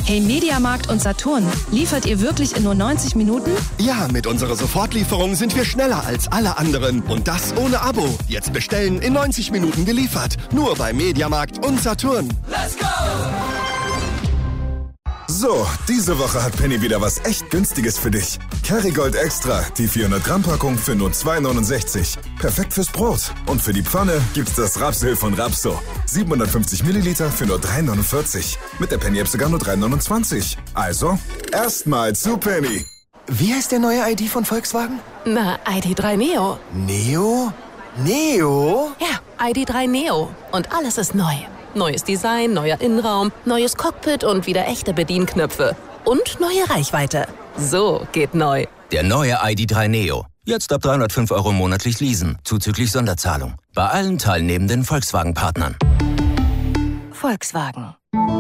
Hey Mediamarkt und Saturn, liefert ihr wirklich in nur 90 Minuten? Ja, mit unserer Sofortlieferung sind wir schneller als alle anderen. Und das ohne Abo. Jetzt bestellen, in 90 Minuten geliefert. Nur bei Mediamarkt und Saturn. Let's go! So, diese Woche hat Penny wieder was echt Günstiges für dich. Kerrygold Extra, die 400-Gramm-Packung für nur 2,69. Perfekt fürs Brot. Und für die Pfanne gibt's das Rapsöl von Rapso. 750 Milliliter für nur 3,49. Mit der Penny-App sogar nur 3,29. Also, erstmal zu Penny. Wie heißt der neue ID von Volkswagen? Na, ID.3 Neo. Neo? Neo? Ja, ID.3 Neo. Und alles ist neu. Neues Design, neuer Innenraum, neues Cockpit und wieder echte Bedienknöpfe. Und neue Reichweite. So geht neu. Der neue ID.3 Neo. Jetzt ab 305 € monatlich leasen, zuzüglich Sonderzahlung. Bei allen teilnehmenden Volkswagen-Partnern. Volkswagen.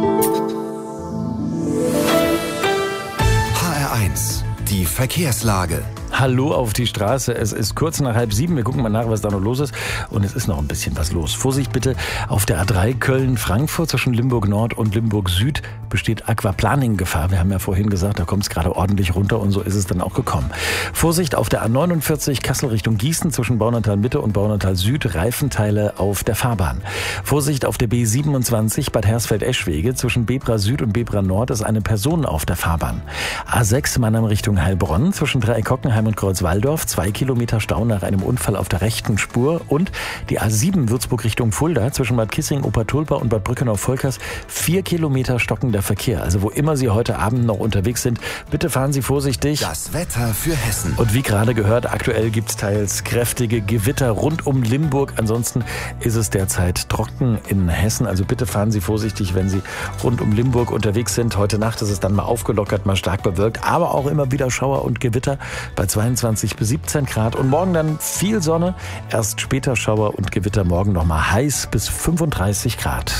HR1, die Verkehrslage. Hallo auf die Straße. Es ist kurz nach 6:30. Wir gucken mal nach, was da noch los ist. Und es ist noch ein bisschen was los. Vorsicht bitte, auf der A3 Köln-Frankfurt zwischen Limburg Nord und Limburg Süd besteht Aquaplaning-Gefahr. Wir haben ja vorhin gesagt, da kommt es gerade ordentlich runter und so ist es dann auch gekommen. Vorsicht auf der A49 Kassel Richtung Gießen zwischen Baunatal Mitte und Baunatal Süd, Reifenteile auf der Fahrbahn. Vorsicht auf der B27 Bad Hersfeld-Eschwege zwischen Bebra Süd und Bebra Nord ist eine Person auf der Fahrbahn. A6 Mannheim Richtung Heilbronn zwischen Dreieck Hockenheim und Kreuz-Walldorf, 2 Kilometer Stau nach einem Unfall auf der rechten Spur und die A7 Würzburg Richtung Fulda zwischen Bad Kissing, Obertulpa und Bad Brückenau-Volkers 4 Kilometer stockender Verkehr. Also wo immer Sie heute Abend noch unterwegs sind, bitte fahren Sie vorsichtig. Das Wetter für Hessen. Und wie gerade gehört, aktuell gibt es teils kräftige Gewitter rund um Limburg. Ansonsten ist es derzeit trocken in Hessen. Also bitte fahren Sie vorsichtig, wenn Sie rund um Limburg unterwegs sind. Heute Nacht ist es dann mal aufgelockert, mal stark bewölkt, aber auch immer wieder Schauer und Gewitter bei 22 bis 17 Grad. Und morgen dann viel Sonne, erst später Schauer und Gewitter, morgen nochmal heiß bis 35 Grad.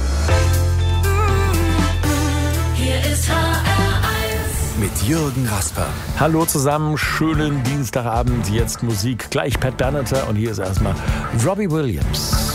Hier ist HR1 Mit Jürgen Rasper. Hallo zusammen, schönen Dienstagabend, jetzt Musik, gleich Pat Benatar und hier ist erstmal Robbie Williams.